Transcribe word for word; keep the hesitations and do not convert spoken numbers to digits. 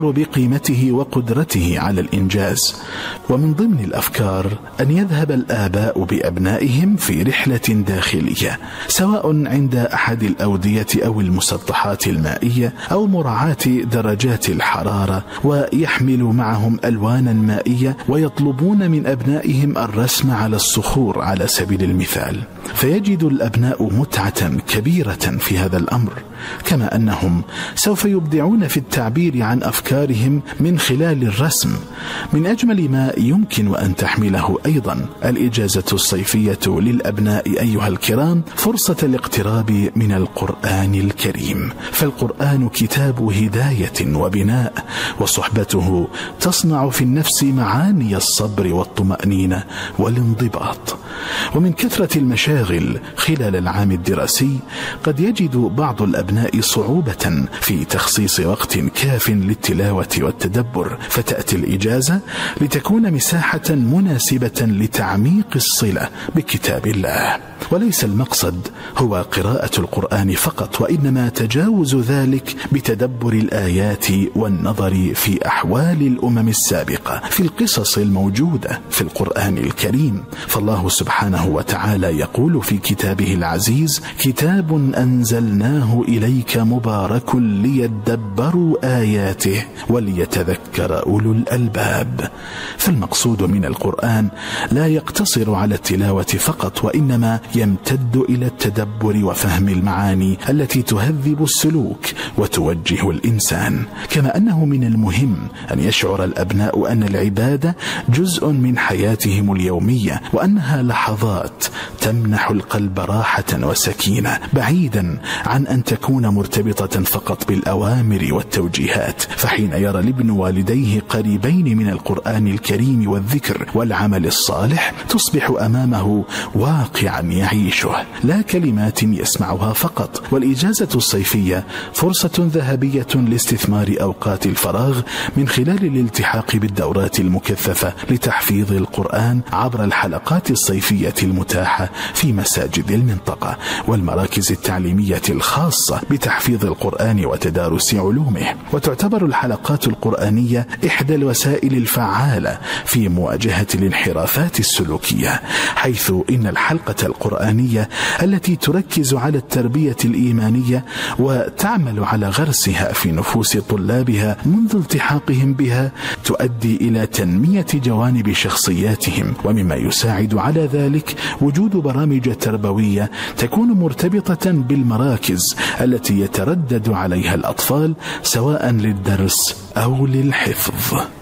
بقيمته وقدرته على الإنجاز. ومن ضمن الأفكار أن يذهب الآباء بأبنائهم في رحلة داخلية، سواء عند أحد الأودية أو المسطحات المائية أو مراعاة درجات الحرارة، ويحملوا معهم ألوانا مائية ويطلبون من أبنائهم الرسم على الصخور على سبيل المثال، فيجد الأبناء متعة كبيرة في هذا الأمر، كما أنهم سوف يبدعون في التعبير عن أفكارهم من خلال الرسم. من أجمل ما يمكن أن تحمله أيضا الإجازة الصيفية للأبناء أيها الكرام فرصة الاقتراب من القرآن الكريم، فالقرآن كتاب هداية وبناء، وصحبته تصنع في النفس معاني الصبر والطمأنينة والانضباط. ومن كثرة المشاغل خلال العام الدراسي قد يجد بعض الأبناء صعوبة في تخصيص وقت كاف للتلاوة والتدبر، فتأتي الإجازة لتكون مساحة مناسبة لتعميق الصلة بكتاب الله. وليس المقصد هو قراءة القرآن فقط، وإنما تجاوز ذلك بتدبر الآيات والنظر في أحوال الأمم السابقة في القصص الموجودة في القرآن الكريم. فالله سبحانه وتعالى يقول في كتابه العزيز: كتاب أنزلناه إليك مبارك ليدبروا آياته وليتذكر أولو الألباب. فالمقصود من القرآن لا يقتصر على التلاوة فقط، وإنما يمتد إلى التدبر وفهم المعاني التي تهذب السلوك وتوجه الإنسان. كما أنه من المهم أن يشعر الأبناء أن العبادة جزء من حياتهم اليومية، وأنها لحظات تمنح القلب راحة وسكينة، بعيدا عن أن تكون مرتبطة فقط بالأوامر والتوجيهات. فحين يرى الابن والديه قريبين من القرآن الكريم والذكر والعمل الصالح، تصبح أمامه واقعا يعيشه، لا كلمات يسمعها فقط. والإجازة الصيفية فرصة ذهبية لاستثمار أوقات الفراغ من خلال الالتحاق بالدورات المكثفة لتحفيظ القرآن عبر الحلقات الصيفية المتاحة في مساجد المنطقة والمراكز التعليمية الخاصة بتحفيظ القرآن وتدارس علومه. وتعتبر الحلقات القرآنية إحدى الوسائل الفعالة في مواجهة الانحرافات السلوكية، حيث إن الحلقة القرآنية التي تركز على التربية الإيمانية وتعمل على غرسها في نفوس طلابها منذ التحاقهم بها تؤدي إلى تنمية جوانب شخصياتهم. ومما يساعد على ذلك وجود برامج تربوية تكون مرتبطة بالمراكز التي يتردد عليها الأطفال سواء للدرس أو للحفظ.